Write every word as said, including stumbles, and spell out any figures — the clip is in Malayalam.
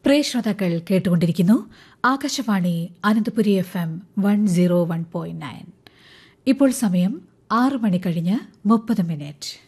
പ്രിയ ശ്രോതാക്കൾ കേട്ടുകൊണ്ടിരിക്കുന്നു Akashvani Ananthapuri F M one zero one point nine. ഇപ്പോൾ സമയം ആറ് മണി കഴിഞ്ഞ് മുപ്പത് മിനിറ്റ്.